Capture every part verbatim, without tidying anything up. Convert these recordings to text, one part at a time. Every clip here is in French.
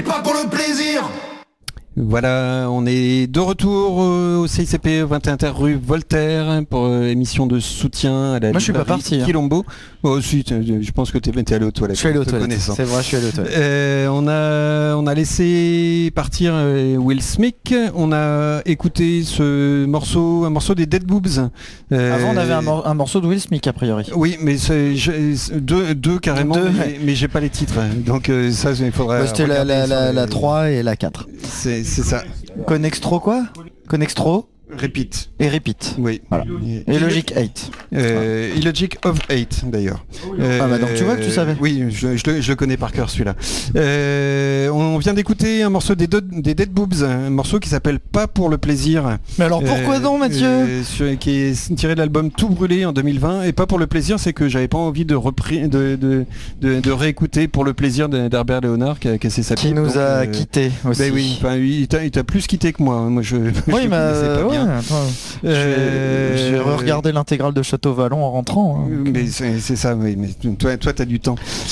pas pour le plaisir. Voilà, on est de retour au C I C P vingt et un rue Voltaire pour euh, émission de soutien à la Moi je suis pas parti. Quilombo. Hein. Oh si, je pense que t'es, t'es allé aux toilettes. Je suis allé aux toilettes, c'est vrai, je suis allé aux toilettes. Euh, on, a, on a laissé partir euh, Will Smith, on a écouté ce morceau, un morceau des Dead Boobs. Euh, Avant on avait un, mor- un morceau de Will Smith a priori. Oui, mais c'est, je, deux, deux carrément, deux, mais, ouais. mais j'ai pas les titres. Donc euh, ça, il faudrait... Bah, c'était la, la, la, la trois et la quatre. C'est, c'est ça. Connextro quoi Connextro Repeat. Et Repeat. Oui. Voilà. Et, et Logic huit. Euh, Illogic of huit d'ailleurs. Euh, ah bah donc tu vois que tu savais. Oui, je, je, le, je le connais par cœur celui-là. Euh, on vient d'écouter un morceau des, do- des Dead Boobs, un morceau qui s'appelle Pas pour le plaisir. Mais alors pourquoi euh, donc Mathieu euh, sur, Qui est tiré de l'album Tout brûlé en deux mille vingt. Et Pas pour le plaisir, c'est que j'avais pas envie de, repri- de, de, de, de réécouter Pour le plaisir d'Herbert Léonard qui a cassé sa Qui pipe, nous donc, a euh, quittés aussi. Ben oui, il t'a, il t'a plus quitté que moi. Moi je, oui, je mais pas ouais, bien. Attends. Euh... J'ai regardé l'intégrale de Château Vallon en rentrant. Hein. Mais c'est, c'est ça, oui. Mais toi, toi, t'as du temps.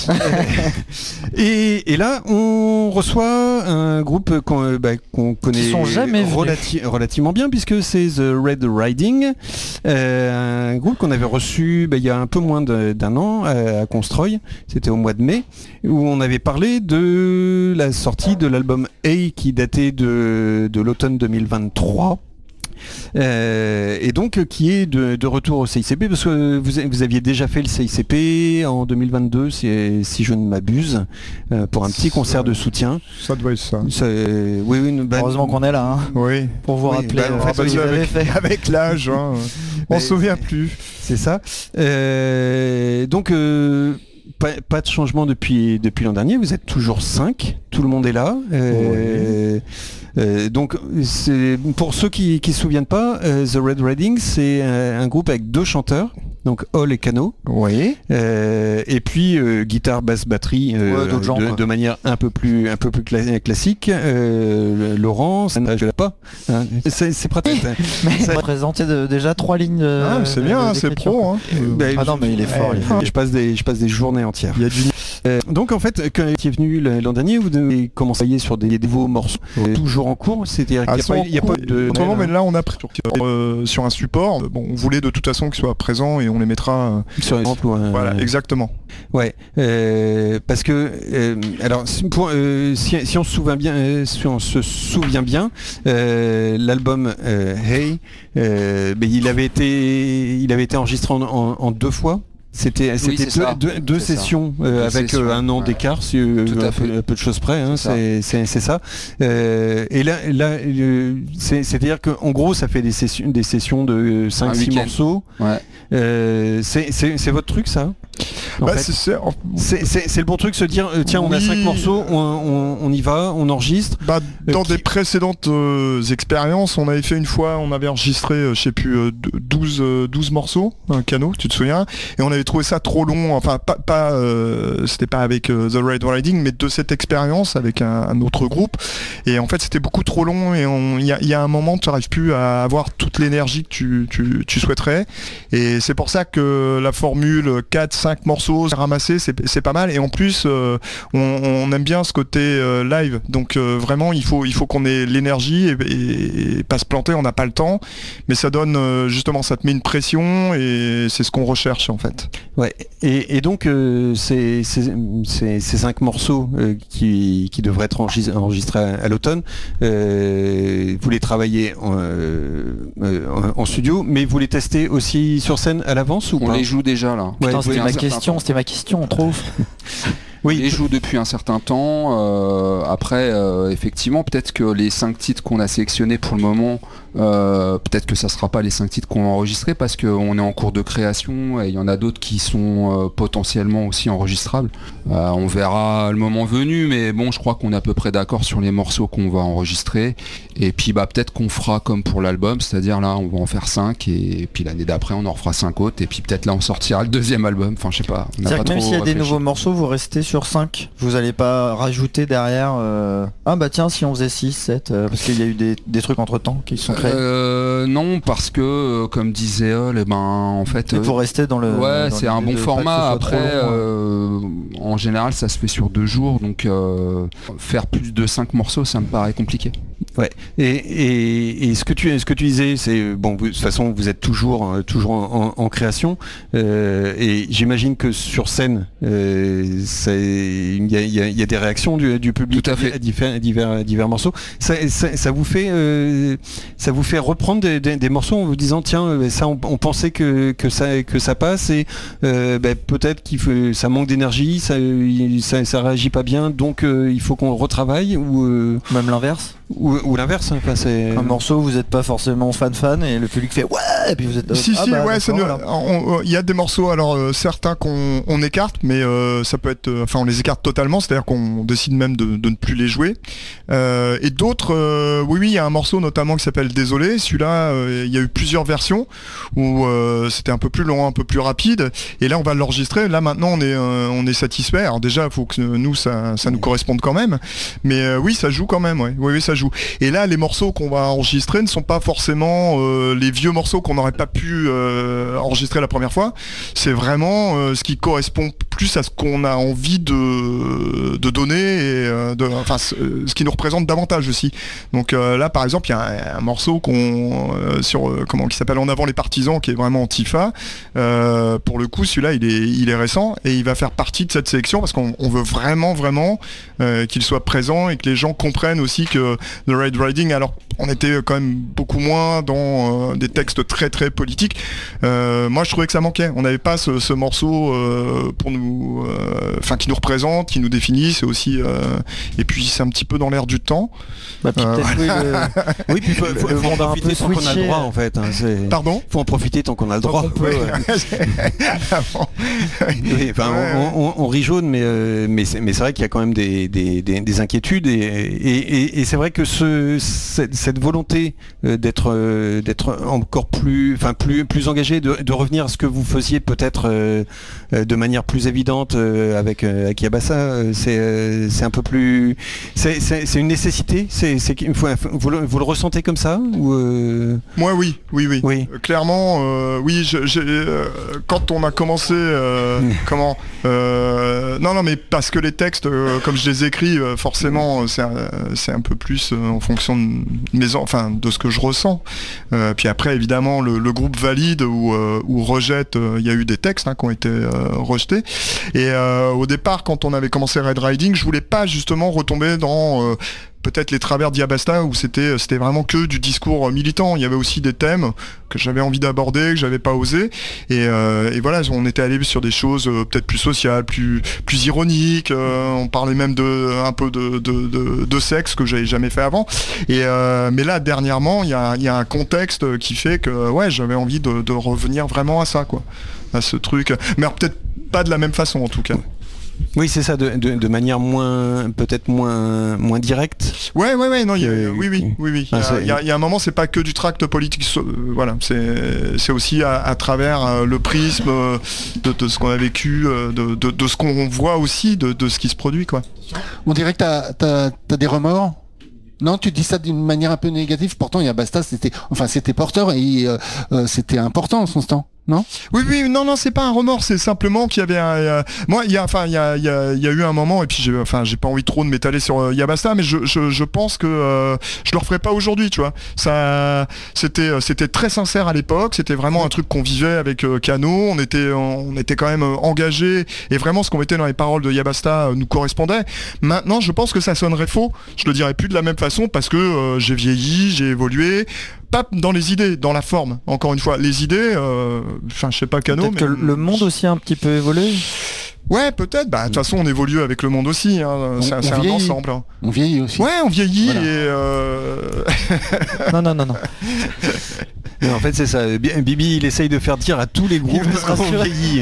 et, et là, on reçoit un groupe qu'on, bah, qu'on connaît Qui sont jamais relati- relativement bien, puisque c'est The Red Riding, euh, un groupe qu'on avait reçu bah, il y a un peu moins de, d'un an à, à Constroy. C'était au mois de mai, où on avait parlé de la sortie de l'album A, qui datait de, de l'automne deux mille vingt-trois. Euh, et donc qui est de, de retour au C I C P parce que vous, vous aviez déjà fait le C I C P en deux mille vingt-deux si, si je ne m'abuse euh, pour un petit concert de soutien. Ça doit être ça. ça euh, oui, oui, bah, heureusement qu'on est là hein, oui. pour vous oui, rappeler bah, euh, en fait, ce que vous avez avec, fait. Avec l'âge, hein, on se souvient plus. C'est ça. Euh, donc euh, Pas, pas de changement depuis, depuis l'an dernier, vous êtes toujours cinq, tout le monde est là. Euh, ouais. euh, donc c'est, pour ceux qui ne se souviennent pas, euh, The Red Riding c'est un, un groupe avec deux chanteurs, donc Hall et Cano. Oui. Euh, et puis euh, guitare, basse, batterie euh, ouais, gens, de, de manière un peu plus, un peu plus cla- classique. Euh, Laurent, ça ne pas. Hein. C'est, c'est pratique. Mais ça présenté de, déjà trois lignes de, ah, c'est de, bien, de, hein, c'est pro. Hein. Euh, bah, ah non mais il est fort. Euh, il est fort. Je passe des, je passe des journées entières. Il y a du... euh, donc en fait, quand tu es venu l'an dernier, vous avez commencé sur des, des nouveaux morceaux, oui. toujours en cours. C'est-à-dire ah, qu'il n'y a, a pas de. Autrement, mais là on a pris euh, sur un support. Bon, on voulait de toute façon qu'il soit présent et on les mettra. Euh, sur exemple, ouais, voilà, euh, exactement. Ouais, euh, parce que euh, alors pour, euh, si, si on se souvient bien, euh, si on se souvient bien, euh, l'album euh, Hey, euh, mais il avait été, il avait été enregistré en, en, en deux fois. C'était, c'était oui, deux, deux, deux sessions euh, deux avec sessions, euh, un an ouais. d'écart, si, euh, Tout à un, fait. peu, un peu de choses près, hein, c'est, c'est, c'est, c'est ça. Euh, et là, là euh, c'est, c'est-à-dire qu'en gros, ça fait des sessions, des sessions de cinq six morceaux. Ouais. Euh, c'est, c'est, c'est votre truc, ça bah, c'est, c'est, en... c'est, c'est, c'est le bon truc, se dire euh, tiens, on oui. a cinq morceaux, on, on, on y va, on enregistre. Bah, dans euh, qui... des précédentes euh, expériences, on avait fait une fois, on avait enregistré, euh, je sais plus, euh, douze, euh, douze morceaux, un canot, tu te souviens, et on avait trouvé ça trop long. Enfin, pas, pas euh, c'était pas avec euh, The Red Riding, mais de cette expérience avec un, un autre groupe. Et en fait, c'était beaucoup trop long. Et il y, y a un moment, tu n'arrives plus à avoir toute l'énergie que tu, tu, tu souhaiterais. Et c'est pour ça que la formule quatre cinq morceaux ramassés, c'est, c'est pas mal. Et en plus, euh, on, on aime bien ce côté euh, live. Donc euh, vraiment, il faut, il faut qu'on ait l'énergie et, et, et pas se planter. On n'a pas le temps. Mais ça donne euh, justement, ça te met une pression et c'est ce qu'on recherche en fait. Ouais. Et, et donc euh, ces, ces, ces, ces cinq morceaux euh, qui, qui devraient être enregistrés à, à l'automne, euh, vous les travaillez en, euh, en, en studio, mais vous les testez aussi sur scène à l'avance ou on pas? les joue déjà là. Putain, ouais, c'était ma question, c'était ma question, on trouve. Oui, on les joue depuis un certain temps. Euh, après, euh, effectivement, peut-être que les cinq titres qu'on a sélectionnés pour le moment, euh, peut-être que ça sera pas les cinq titres qu'on va enregistrer parce qu'on est en cours de création et il y en a d'autres qui sont euh, potentiellement aussi enregistrables. Euh, on verra le moment venu, mais bon, je crois qu'on est à peu près d'accord sur les morceaux qu'on va enregistrer. Et puis, bah, peut-être qu'on fera comme pour l'album, c'est-à-dire là, on va en faire cinq et, et puis l'année d'après, on en refera cinq autres. Et puis peut-être là, on sortira le deuxième album. Enfin, je sais pas. C'est-à-dire que même s'il y a réfléchi. Des nouveaux morceaux, vous restez sur cinq. Vous allez pas rajouter derrière euh... ah bah tiens si on faisait six, sept euh, parce qu'il y a eu des, des trucs entre temps qui sont créés. après euh, Non, parce que, euh, comme disait Ol, eh ben, en fait... Il faut euh, rester dans le... Ouais, dans c'est un bon format. Après, long, euh, en général, ça se fait sur deux jours, donc euh, faire plus de cinq morceaux, ça me paraît compliqué. Ouais. Et, et, et ce que tu ce que tu disais, c'est bon. Vous, de toute façon, vous êtes toujours toujours en, en, en création, euh, et j'imagine que sur scène, euh, il y a, y, a, y a des réactions du, du public Tout à, fait. à divers, divers divers morceaux. Ça, ça, ça vous fait euh, ça vous fait reprendre des, des, des morceaux en vous disant tiens, ça on, on pensait que, que ça que ça passe et euh, ben, peut-être qu'il faut, ça manque d'énergie, ça, ça ça réagit pas bien, donc euh, il faut qu'on le retravaille ou euh, même l'inverse. Ou, ou l'inverse, enfin, c'est... Un morceau, vous n'êtes pas forcément fan-fan et le public fait ouais, et puis vous êtes... Si, ah, si, bah, ouais, il y a des morceaux, alors euh, certains qu'on on écarte, mais euh, ça peut être... Enfin, euh, on les écarte totalement, c'est-à-dire qu'on décide même de, de ne plus les jouer. Euh, et d'autres, euh, oui, oui, il y a un morceau notamment qui s'appelle Désolé, celui-là, il euh, y a eu plusieurs versions où euh, c'était un peu plus long, un peu plus rapide, et là, on va l'enregistrer. Là, maintenant, on est, euh, on est satisfait. Alors déjà, il faut que nous, ça, ça nous corresponde quand même, mais euh, oui, ça joue quand même, ouais. Oui, oui, ça joue. Et là, les morceaux qu'on va enregistrer ne sont pas forcément euh, les vieux morceaux qu'on n'aurait pas pu euh, enregistrer la première fois. C'est vraiment euh, ce qui correspond plus à ce qu'on a envie de, de donner et euh, de, enfin, ce, ce qui nous représente davantage aussi. Donc euh, là, par exemple, il y a un, un morceau qu'on euh, sur euh, comment qui s'appelle En avant les partisans, qui est vraiment Antifa. Euh, pour le coup, celui-là, il est, il est récent et il va faire partie de cette sélection parce qu'on on veut vraiment, vraiment euh, qu'il soit présent et que les gens comprennent aussi que The Red Riding, alors on était quand même beaucoup moins dans euh, des textes très très politiques. Euh, moi, je trouvais que ça manquait. On n'avait pas ce, ce morceau euh, pour nous, enfin euh, qui nous représente, qui nous définit. C'est aussi, euh, et puis c'est un petit peu dans l'air du temps. Bah, puis euh, oui, le... oui, puis faut, faut, faut en profiter tant qu'on a le droit en fait. Hein, Pardon ? Faut en profiter tant qu'on a le droit. On peut, oui, oui, enfin, ouais, on, on, on rit jaune, mais euh, mais c'est mais c'est vrai qu'il y a quand même des des, des, des inquiétudes et et, et, et c'est vrai que ce cette, cette volonté d'être euh, d'être encore plus enfin plus plus engagé, de, de revenir à ce que vous faisiez peut-être euh, de manière plus évidente euh, avec euh, avec Yabassa, c'est euh, c'est un peu plus c'est c'est, c'est une nécessité, c'est c'est faut, vous, le, vous le ressentez comme ça ou euh... Moi oui oui oui, oui. Euh, clairement euh, oui je, je, euh, quand on a commencé euh, mmh. comment euh, non non mais parce que les textes euh, comme je les écris euh, forcément c'est un, c'est un peu plus euh, en fonction de mes enfin de ce que je ressens. Euh, puis après évidemment le, le groupe valide ou, euh, ou rejette, il euh, y a eu des textes hein, qui ont été euh, rejetés. Et euh, au départ quand on avait commencé Red Riding, je voulais pas justement retomber dans euh, peut-être les travers d'Yabasta où c'était c'était vraiment que du discours militant. Il y avait aussi des thèmes que j'avais envie d'aborder, que j'avais pas osé. Et, euh, et voilà, on était allé sur des choses euh, peut-être plus sociales, plus plus ironiques. Euh, on parlait même de un peu de de, de, de sexe que j'avais jamais fait avant. Et euh, mais là dernièrement, il y a il y a un contexte qui fait que ouais, j'avais envie de, de revenir vraiment à ça quoi, à ce truc. Mais alors, peut-être pas de la même façon en tout cas. Oui, c'est ça, de, de, de manière moins, peut-être moins, moins directe. Ouais, ouais, ouais, non, y a, euh, oui, oui, oui, oui. Il ah, y, y, y a un moment, c'est pas que du tract politique, so, euh, voilà, c'est, c'est aussi à, à travers euh, le prisme euh, de, de ce qu'on a vécu, euh, de, de, de ce qu'on voit aussi, de, de ce qui se produit, quoi. On dirait que t'as, t'as, t'as des remords. Non, tu dis ça d'une manière un peu négative. Pourtant, Yabasta, c'était, enfin, c'était porteur et euh, euh, c'était important en son temps. Non ? Oui, oui, non, non, c'est pas un remords, c'est simplement qu'il y avait un. Euh, moi, il y a, enfin, il y a, il y a, il y a eu un moment, et puis, j'ai, enfin, j'ai pas envie trop de m'étaler sur euh, Yabasta, mais je, je, je pense que euh, je le referai pas aujourd'hui, tu vois. Ça, c'était, c'était très sincère à l'époque. C'était vraiment un truc qu'on vivait avec euh, Cano. On était, on était quand même euh, engagés, et vraiment, ce qu'on mettait dans les paroles de Yabasta euh, nous correspondait. Maintenant, je pense que ça sonnerait faux. Je le dirais plus de la même façon parce que euh, j'ai vieilli, j'ai évolué. Pas dans les idées, dans la forme. Encore une fois, les idées, enfin, euh, je sais pas Cano, mais que le monde aussi a un petit peu évolué. Ouais, peut-être. Bah, de toute façon, on évolue avec le monde aussi. Hein. On, c'est on c'est un ensemble. Hein. On vieillit aussi. Ouais, on vieillit voilà. et. Euh... non, non, non, non. Mais en fait, c'est ça. Bibi, il essaye de faire dire à tous les groupes qu'on vieillit.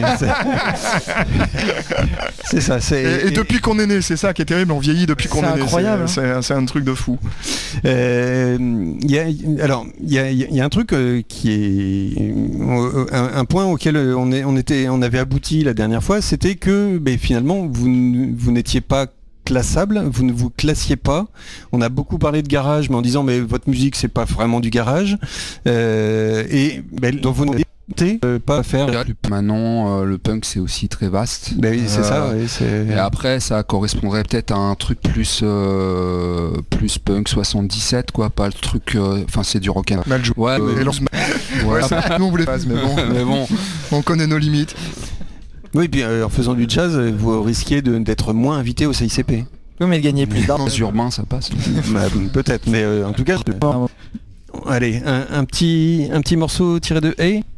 C'est ça. C'est... Et, et depuis qu'on est né, c'est ça qui est terrible. On vieillit depuis qu'on est né. Incroyable, c'est incroyable. C'est, c'est un truc de fou. Euh, y a, alors, il y a, y a un truc euh, qui est euh, un, un point auquel on, est, on, était, on avait abouti la dernière fois, c'était que ben, finalement, vous, vous n'étiez pas classable, vous ne vous classiez pas. On a beaucoup parlé de garage, mais en disant mais votre musique c'est pas vraiment du garage. Euh, et ben, dans vos Euh, pas à faire. Maintenant, euh, le punk c'est aussi très vaste. Ben oui, c'est euh, ça. Oui, c'est... Et après, ça correspondrait peut-être à un truc plus euh, plus punk soixante-dix-sept, quoi. Pas le truc. Enfin, euh, c'est du rock and roll. Mal joué. Ouais. Euh, et ouais, ouais ça, nous on voulait pas, mais bon. mais bon, on connaît nos limites. Oui, puis euh, en faisant du jazz, vous risquiez de, d'être moins invité au C I C P. Oui, mais de gagner plus d'argent. Urbain, ça passe. Bah, peut-être, mais euh, en tout cas. Je... Allez, un, un petit un petit morceau tiré de A.